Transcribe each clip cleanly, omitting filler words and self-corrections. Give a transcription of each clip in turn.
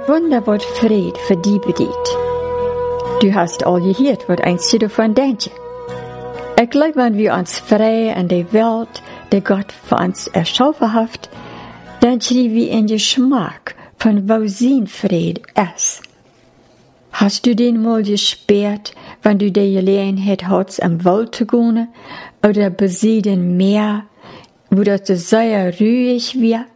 Dat Wunder wat Fried für die bedient. Du hast all gehört, wat einst davon denken. Ich glaube, wenn wir uns frei in der Welt, die Gott für uns erschaffen hat, dann kriegen wir in den Geschmack von wo sein Fried ist. Hast du den mal gespürt, wenn du die Gelegenheit hast, am Wald zu gehen, oder besieden Meer, wo das sehr ruhig wird?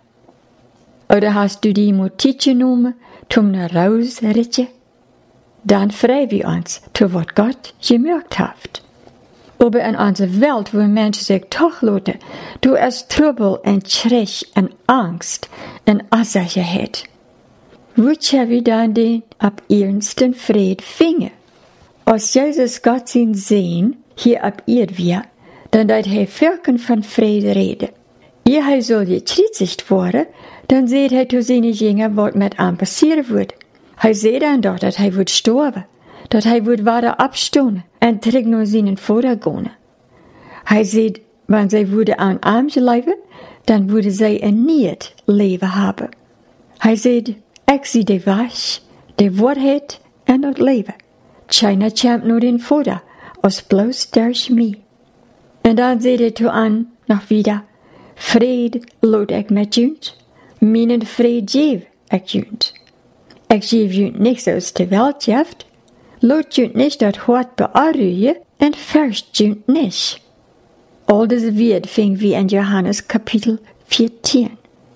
Oder hast du die Motiv genommen, zum nach rausrichten? Dann freuen wir uns, zu was Gott gemerkt hat. Aber in unserer Welt, wo Menschen sich doch lassen, du es Trubel und Schreck und Angst und Unsicherheit. Wo können wir dann den ab ernsten Fried finden? Als Jesus Gott sein Sehen hier ab ihr wir, dann dat hij Völkern von Frieden reden. Ehe hij soll gekreuzigt worden, dann seht hij zu seine Jünger, wat mit ihm passieren wird. Hij seht dann doch, dat hij wird sterben, dat hij wird weiter abstonen en terug naar seinen Vater gehen. Hij seht, wenn zij würde aan ihm geleiven, dann würde zij een nieuw leven haben. Hij seht, ik zie de Weg, de Wahrheit en dat leven. Keiner kommt nur den Vater, als bloß durch mich. En dan seht hij toe aan, nog wieder, Fried laat ik met junt, mijn Fried geef ik junt. Ik geef junt niet zoals de Welt geeft, laat junt niet dat hart bearruien en verst junt niet. Al deze woord vinden we in Johannes kapitel 14.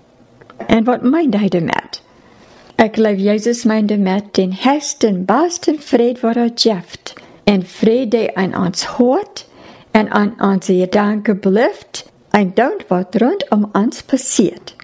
En wat meint hij damit? Ik geloof Jezus meint damit den hechten, besten Fried, wat er geeft. En Fried die aan ons hart en aan onze gedanken blijft, en dat wat rondom ons passiert.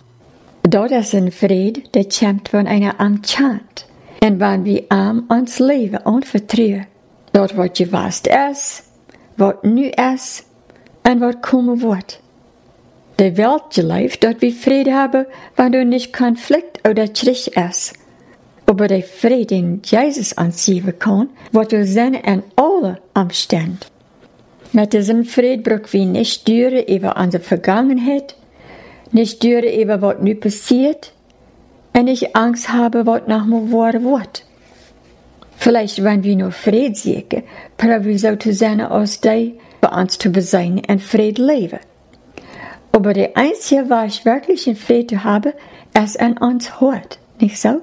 Dat is een Fried, die komt van een Amtschand. En wanneer we aan ons leven anvertrouwen. Dat wat geweest is, wat nu is, en wat komen wordt. De Welt gelooft, dat we Frieden hebben, wanneer niet Konflikt oder Krieg ist. Aber der Frieden, den Jesus uns geben kann, wird wir sein in alle Umständen. Mit diesem Frieden brauchen wir nicht stören über unsere Vergangenheit, nicht stören über was nu passiert, und nicht Angst haben, was noch mal wahr wird. Vielleicht, wenn wir nur Frieden suchen, probieren wir so zu sein, als die bei uns zu besein und Frieden leben. Aber der einzige Weg, wirklichen Frieden zu haben, ist in uns Hort, nicht so?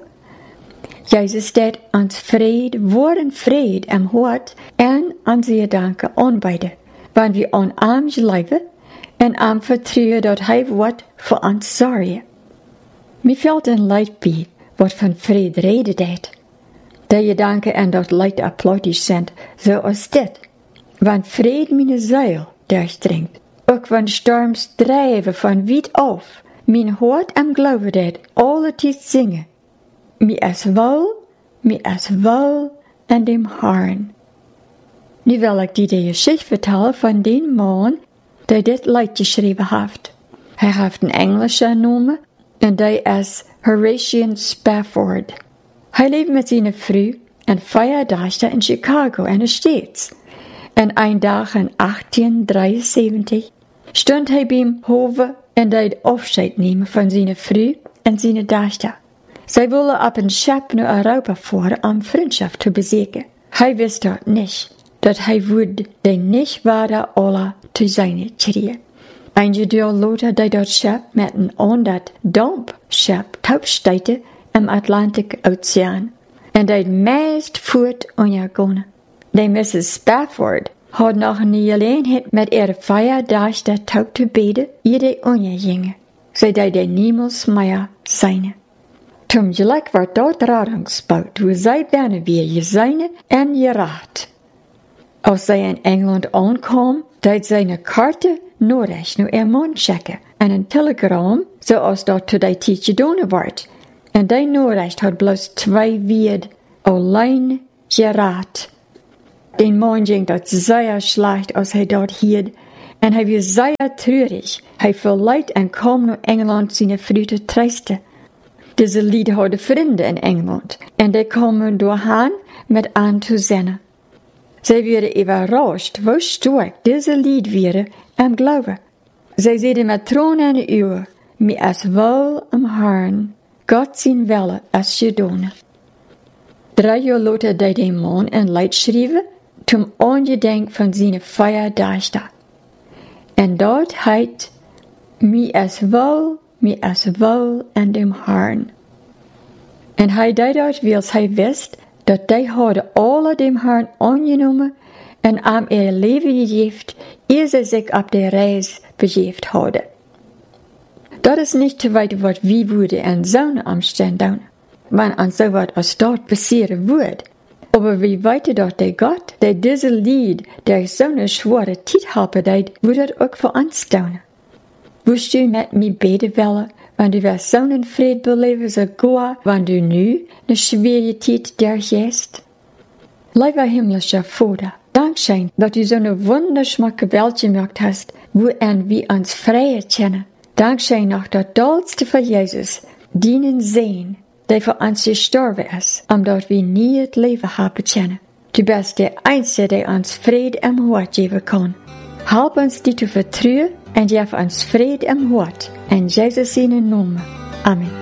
Jesus steht uns Frieden, wahren Frieden im Hort und unsere Gedanken anbieten, wenn wir an ihm leben und ihm vertrauen, dass er wird für uns sorgen. Mir fällt ein Leid bei, was von Frieden redet. Die Gedanken an das Leid applaudisch sind, so als das. Wenn Frieden meine Seele durchdringt, auch wenn Sturms drijven von weit auf, mein Hort am Glauben dat alle Zeit singen. Mir ist wohl an dem Herrn. Nu will ich dir die Geschichte vertellen von dem Mann, der das Lied geschrieben hat. Er hat einen englischen Namen und der ist Horatio Spafford. Er lebt mit seiner Frau und Feuerdichter in Chicago in den States. Und ein Tag in 1873 stond hij beim Hofe en deed afscheid nemen van zijn Frau en zijn dochter. Zij wilden op een schip naar Europa fahren, om Freundschaft te bezieken. Hij wist dat niet, dat hij would die niet weiter alle te zijn krijgen. Een jaar later deed dat schip met een ander dampschip taubstijten im Atlantik Oceaan. En deed meest voort ondergaan. Die Mrs. Spafford had nog een gelegenheid met ihre Feierdichter taub te beden, ihre ondergingen. Zij deed niemals meer zijn. Zum Glück werd dort Radungsboot, wo zij bijna weer gezien en geraakt. Als zij in Engeland aankwam, deed zij een kaarte Noorrecht naar haar man checken en een telegram, zoals dat tot die tijd gedaan werd. En die Noorrecht had bloos 2 woorden alleen geraakt. Den Mann ging dat sehr schlecht, als hij dort hield, en hij was sehr treurig. Hij verleid en kwam naar Engeland zijn vrouw te troosten. Deze lieden hadden vrienden in Engeland, en die kwamen doorheen met aan te zingen. Zij werden überrascht, hoe sterk deze lied werden am Glauben. Zij zeiden met tranen in de ogen, mir is wohl am Herrn. Gott zijn wille als je doen. 3 jaar later deed de man een lied schrijven, zum ongedenk van zijn feierdagen. En dat heet, mi as wel en dem Herrn. En hij deed dat, wils hij wist, dat die hadden alle dem Herrn aangenomen en aan leven gegeven, eer ze zich op de reis begeeft hadden. Dat is niet te weten wat wie worden en zo'n omstand doen, want aan zo wat als dat passeren wordt. Aber wie weten dat de God, die deze lied, der zo'n zware tijd helpen deed, wordt dat ook voor ons doen. Woest u met mij beden willen, want u was zo'n vrede beleven zo goed, want u nu een schwere tijd dergeest? Lieve himmlische Vader, dankzij dat u zo'n wunderschmacke Welt gemaakt hast, woran we ons vrije kennen. Dankzij nog dat doodste van Jezus, dienen zijn, die voor ons gestorven is, omdat we niet het leven hebben kennen. Du bist de Einzige, die ons vrede im hart geven kan. Help ons die te vertrouwen en geef ons vrede im hart. In Jezus' naam. Amen.